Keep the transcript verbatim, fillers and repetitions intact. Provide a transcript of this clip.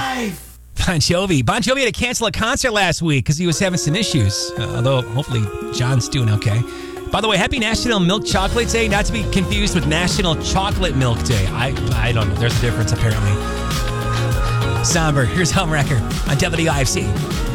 life. Bon Jovi. Bon Jovi had to cancel a concert last week because he was having some issues. Uh, although, hopefully, John's doing okay. By the way, happy National Milk Chocolate Day. Not to be confused with National Chocolate Milk Day. I I don't know. There's a difference, apparently. Somber. Here's Homewrecker on W I F C.